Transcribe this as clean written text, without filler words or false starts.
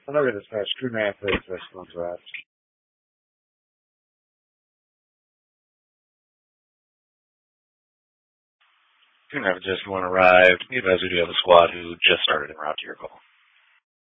Whenever dispatch, crew 936 Westlands West. Crew 936 one arrived. We advise we do have a squad who just started en route to your call.